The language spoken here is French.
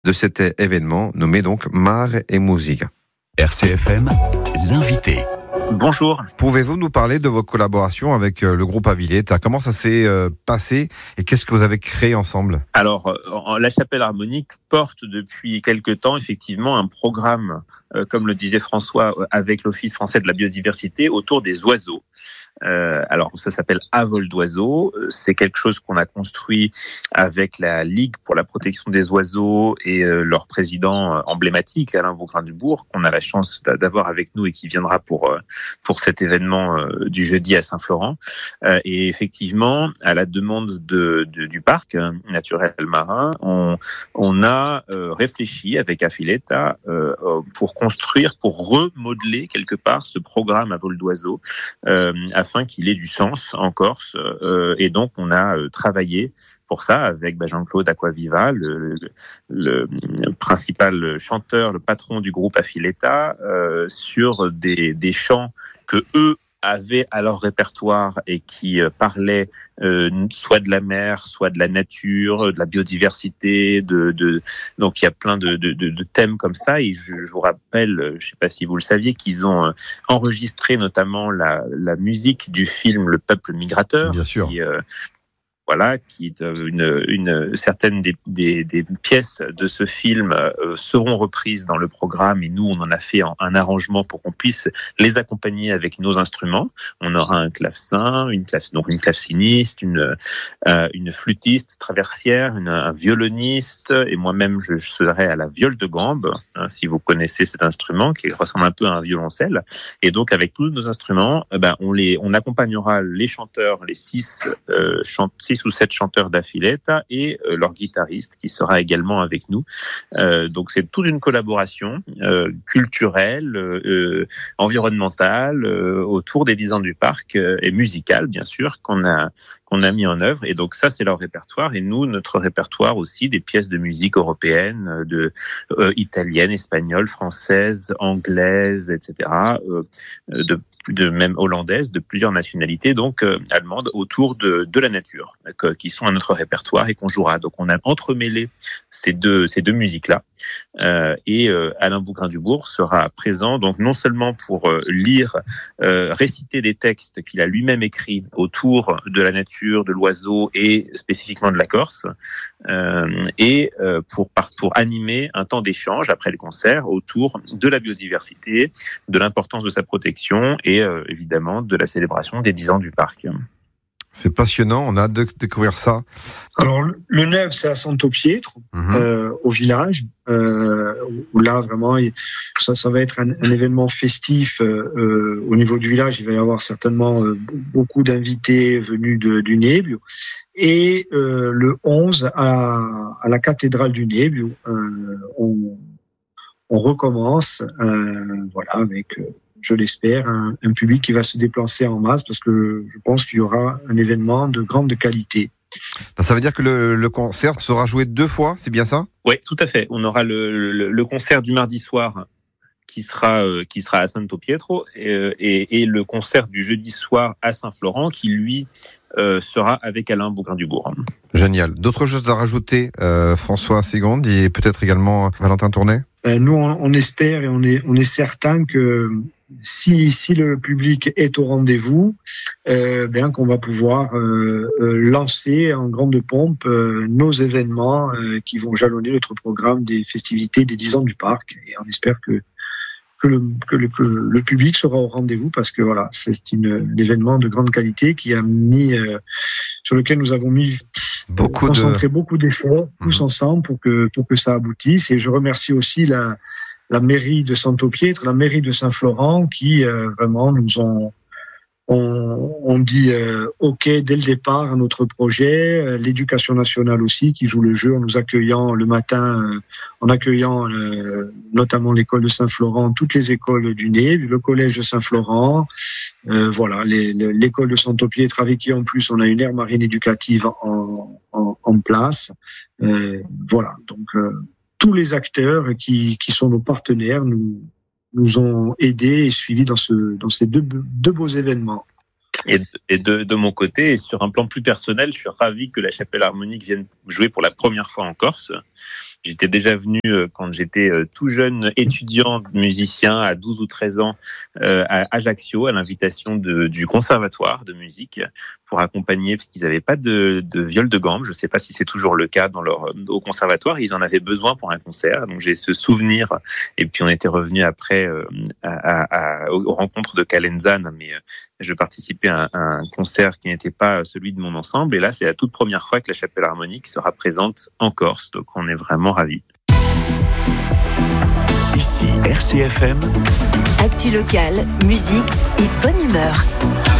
de cet événement nommé donc Mare et Musica. RCFM, l'invité. Bonjour. Pouvez-vous nous parler de vos collaborations avec le groupe Aviletta ? Comment ça s'est passé et qu'est-ce que vous avez créé ensemble ? Alors, la Chapelle Harmonique porte depuis quelque temps effectivement un programme, comme le disait François, avec l'Office français de la biodiversité autour des oiseaux. Alors, ça s'appelle À vol d'oiseaux. C'est quelque chose qu'on a construit avec la Ligue pour la protection des oiseaux et leur président emblématique, Alain Bougrain-Dubourg, qu'on a la chance d'avoir avec nous et qui viendra pour cet événement du jeudi à Saint-Florent. Et effectivement, à la demande du parc naturel marin, on a réfléchi avec Aviletta pour remodeler quelque part ce programme à vol d'oiseaux afin qu'il ait du sens en Corse. Et donc, on a travaillé pour ça avec Jean-Claude Acquaviva, le principal chanteur, le patron du groupe Aviletta, sur des chants que eux avaient à leur répertoire et qui parlaient soit de la mer, soit de la nature, de la biodiversité, donc il y a plein de thèmes comme ça. Et je vous rappelle, je ne sais pas si vous le saviez, qu'ils ont enregistré notamment la musique du film Le Peuple Migrateur. Bien sûr. Qui est certaines des pièces de ce film seront reprises dans le programme et nous on en a fait un arrangement pour qu'on puisse les accompagner avec nos instruments. On aura un clavecin, une claveciniste, une flûtiste traversière, un violoniste et moi-même je serai à la viole de gambe, si vous connaissez cet instrument qui ressemble un peu à un violoncelle. Et donc avec tous nos instruments, on accompagnera les chanteurs, les 6 ou 7 chanteurs d'Aviletta et leur guitariste qui sera également avec nous. Donc c'est toute une collaboration culturelle, environnementale autour des 10 ans du parc et musicale bien sûr qu'on a mis en œuvre. Et donc ça c'est leur répertoire et nous notre répertoire aussi des pièces de musique européennes, italiennes, espagnoles, françaises, anglaises, etc. De même hollandaises, de plusieurs nationalités, donc allemandes, autour de la nature, qui sont à notre répertoire et qu'on jouera. Donc on a entremêlé ces deux musiques-là. Et Alain Bougrain-Dubourg sera présent, donc non seulement pour lire, réciter des textes qu'il a lui-même écrits autour de la nature, de l'oiseau et spécifiquement de la Corse, et pour animer un temps d'échange après le concert autour de la biodiversité, de l'importance de sa protection et évidemment de la célébration des 10 ans du parc. C'est passionnant, on a hâte de découvrir ça. Alors, le 9, c'est à Santo Pietro, au village, où là, vraiment, ça va être un événement festif au niveau du village. Il va y avoir certainement beaucoup d'invités venus du Nebbio. Et le 11, à la cathédrale du Nebbio, on recommence, avec... je l'espère, un public qui va se déplacer en masse parce que je pense qu'il y aura un événement de grande qualité. Ça veut dire que le concert sera joué 2 fois, c'est bien ça ? Oui, tout à fait. On aura le concert du mardi soir qui sera à Santo Pietro et le concert du jeudi soir à Saint-Florent qui, lui, sera avec Alain Bougrain-Dubourg. Génial. D'autres choses à rajouter, François Ségonde et peut-être également Valentin Tournet ? Nous, on espère et on est certain que si le public est au rendez-vous, qu'on va pouvoir lancer en grande pompe nos événements qui vont jalonner notre programme des festivités des 10 ans du parc. Et on espère que le public sera au rendez-vous parce que voilà, c'est un événement de grande qualité qui a sur lequel nous avons concentré beaucoup d'efforts tous ensemble pour que ça aboutisse. Et je remercie aussi la mairie de Santo Pietro, la mairie de Saint-Florent qui vraiment nous ont dit OK dès le départ à notre projet, l'éducation nationale aussi qui joue le jeu en nous accueillant le matin, en accueillant notamment l'école de Saint-Florent, toutes les écoles du Nebbio, le collège de Saint-Florent, l'école de Santo Pietro avec qui en plus on a une aire marine éducative en place. Donc tous les acteurs qui sont nos partenaires nous ont aidés et suivis dans ces deux beaux événements. Et de mon côté, et sur un plan plus personnel, je suis ravi que la Chapelle Harmonique vienne jouer pour la première fois en Corse. J'étais déjà venu quand j'étais tout jeune étudiant musicien à 12 ou 13 ans à Ajaccio à l'invitation du conservatoire de musique pour accompagner, parce qu'ils n'avaient pas de viol de gambe. Je ne sais pas si c'est toujours le cas au conservatoire. Ils en avaient besoin pour un concert. Donc j'ai ce souvenir. Et puis on était revenu après aux rencontres de Calenzane, mais je participais à un concert qui n'était pas celui de mon ensemble. Et là, c'est la toute première fois que la Chapelle Harmonique sera présente en Corse. Donc on est vraiment ravis. Ici RCFM. Actu locale, musique et bonne humeur.